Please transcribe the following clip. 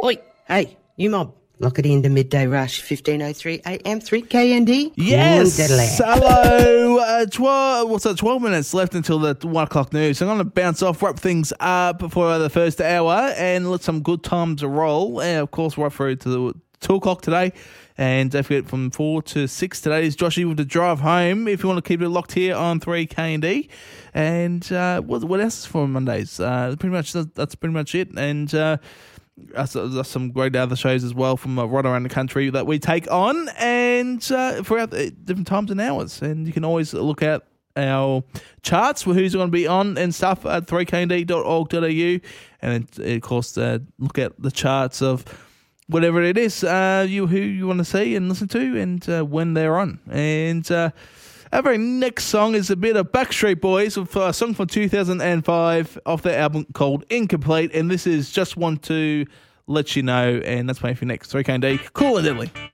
Oi, hey, you mob. Lock it into Midday Rush, 15:03 a.m. 3KND. Yes. Hello. 12 minutes left until the 1 o'clock news. So I'm going to bounce off, wrap things up for the first hour and let some good times roll. And, of course, right through to the 2 o'clock today. And don't forget, from 4 to 6 today is Joshy with the drive home. If you want to keep it locked here on 3KND. And what else is for Mondays? That's pretty much it. And there's some great other shows as well from right around the country that we take on and throughout different times and hours. And you can always look at our charts for who's going to be on and stuff at 3knd.org.au. And then, of course, look at the charts of whatever it is who you want to see and listen to and when they're on. And our very next song is a bit of Backstreet Boys with a song from 2005 off their album called Incomplete. And this is Just Want to Let You Know. And that's playing for next 3KND. Cool and Deadly.